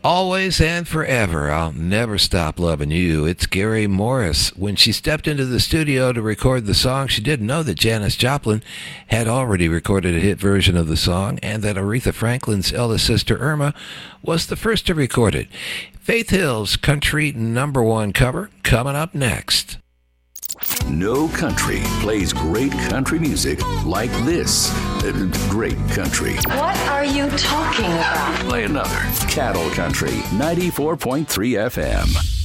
Always and forever, I'll never stop loving you. It's Gary Morris. When she stepped into the studio to record the song, she didn't know that Janis Joplin had already recorded a hit version of the song and that Aretha Franklin's eldest sister Irma was the first to record it. Faith Hill's country #1 cover coming up next. No country plays great country music like this. Great country. What are you talking about? Play another. Cattle Country, 94.3 FM.